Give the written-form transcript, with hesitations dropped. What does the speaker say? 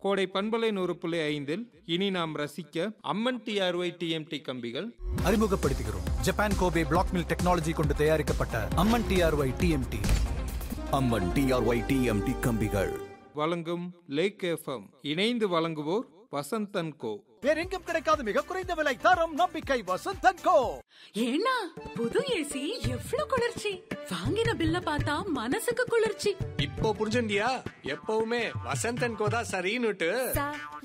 கோடை பண்பலை 100.5 இனி நாம் ரசிக்க அம்மன் டிஆர்ஒய் டிஎம்டி கம்பிகள் அறிமுகப்படுத்துகிறோம். Japan Kobe black mill technology கொண்டு தயாரிக்கப்பட்ட அம்மன் டிஆர்ஒய் டிஎம்டி. அம்மன் டிஆர்ஒய் டிஎம்டி கம்பிகள் வழங்கும் லேக் எஃப்எம். இணைந்து வழங்குவோர் வசந்தன் கோ. வேறெங்கும் கிடைக்காத மிக குறைந்த விலை, தரம், நம்பிக்கை வசந்தன் கோ. ஏன்னா புது ஏசி எவ்வளவு குளிர்ச்சி! வாங்கின பில்ல பார்த்தா மனசுக்கு குளிர்ச்சி. இப்போ புரிஞ்சுண்டியா? எப்பவுமே வசந்தன் கோதா சரின்னுட்டு.